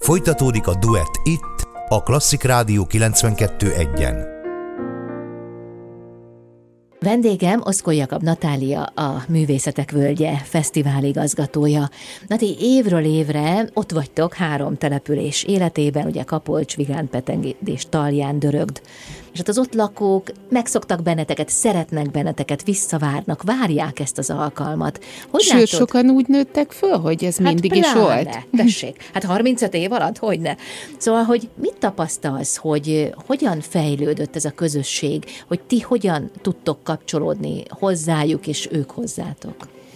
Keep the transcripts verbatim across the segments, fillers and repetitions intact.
Folytatódik a duett itt, a Klasszik Rádió kilencvenkettő egyen. Vendégem Oszkó Jakab Natália, a Művészetek Völgye fesztivál igazgatója. Nati, évről évre ott vagytok három település életében, ugye Kapolcs, Vigánpeteng és Talján, Dörögd. És hát az ott lakók megszoktak benneteket, szeretnek benneteket, visszavárnak, várják ezt az alkalmat. Hogy Sőt, látod? sokan úgy nőttek föl, hogy ez hát mindig pláne, is volt. Tessék, hát harmincöt év alatt, hogyne. Szóval, hogy mit tapasztalsz, hogy hogyan fejlődött ez a közösség, hogy ti hogyan tudtok kapcsolódni hozzájuk, és ők hozzátok?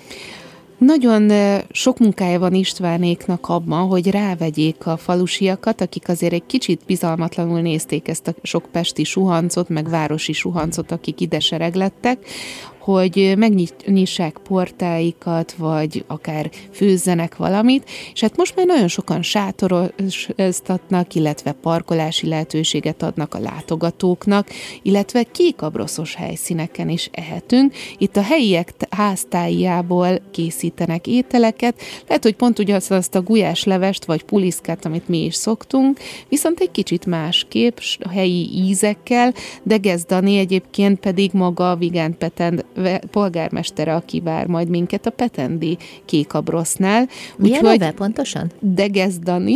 Nagyon sok munkája van Istvánéknak abban, hogy rávegyék a falusiakat, akik azért egy kicsit bizalmatlanul nézték ezt a sok pesti suhancot, meg városi suhancot, akik ide sereglettek, hogy megnyissák portáikat, vagy akár főzzenek valamit, és hát most már nagyon sokan sátoroztatnak, illetve parkolási lehetőséget adnak a látogatóknak, illetve kékabroszos helyszíneken is ehetünk. Itt a helyiek háztáijából készítenek ételeket, lehet, hogy pont ugyanazt azt a gulyáslevest, vagy puliszkát, amit mi is szoktunk, viszont egy kicsit másképp, a helyi ízekkel, de Gesz Dani egyébként pedig maga a Vigánpetend polgármestere, aki vár majd minket a petendi kékabrosznál. Milyen neve pontosan? De Gesz Dani.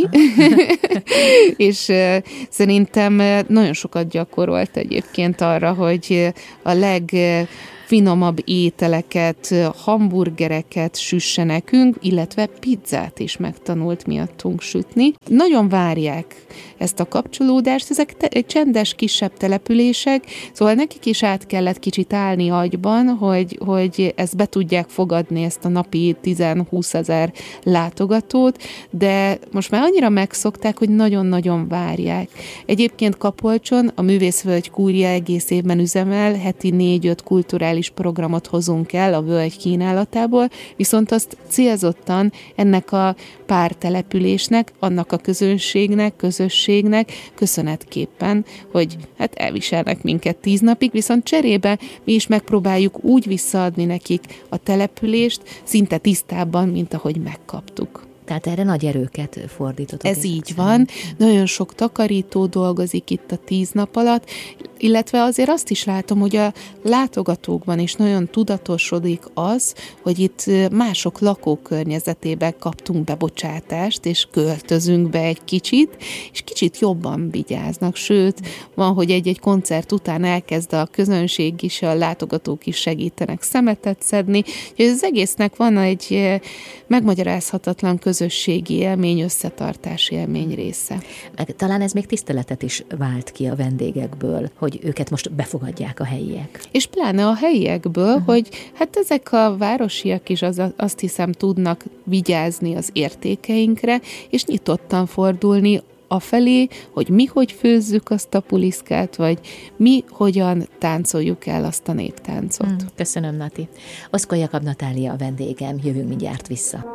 És uh, szerintem nagyon sokat gyakorolt egyébként arra, hogy a leg finomabb ételeket, hamburgereket süsse nekünk, illetve pizzát is megtanult miattunk sütni. Nagyon várják ezt a kapcsolódást, ezek te- csendes, kisebb települések, szóval nekik is át kellett kicsit állni agyban, hogy, hogy ezt be tudják fogadni, ezt a napi tíz-húsz ezer látogatót, de most már annyira megszokták, hogy nagyon-nagyon várják. Egyébként Kapolcson a Művészvölgy Kúria egész évben üzemel, heti négy-öt kulturális programot hozunk el a völgy kínálatából, viszont azt célzottan ennek a pár településnek, annak a közönségnek, közösségnek köszönetképpen, hogy hát elviselnek minket tíz napig, viszont cserébe mi is megpróbáljuk úgy visszaadni nekik a települést, szinte tisztábban, mint ahogy megkaptuk. Tehát erre nagy erőket fordítotok. Ez így van. Nagyon sok takarító dolgozik itt a tíz nap alatt, illetve azért azt is látom, hogy a látogatókban is nagyon tudatosodik az, hogy itt mások lakókörnyezetében kaptunk bebocsátást, és költözünk be egy kicsit, és kicsit jobban vigyáznak. Sőt, van, hogy egy-egy koncert után elkezd a közönség is, a látogatók is segítenek szemetet szedni. Úgyhogy az egésznek van egy megmagyarázhatatlan közösségi élmény, összetartási élmény része. Meg talán ez még tiszteletet is vált ki a vendégekből, hogy őket most befogadják a helyiek. És pláne a helyiekből, uh-huh. hogy hát ezek a városiak is az, azt hiszem tudnak vigyázni az értékeinkre, és nyitottan fordulni afelé, hogy mi hogy főzzük azt a puliszkát, vagy mi hogyan táncoljuk el azt a néptáncot. Hmm, köszönöm, Nati. Oszkó Jakab Natália a vendégem, jövünk mindjárt vissza.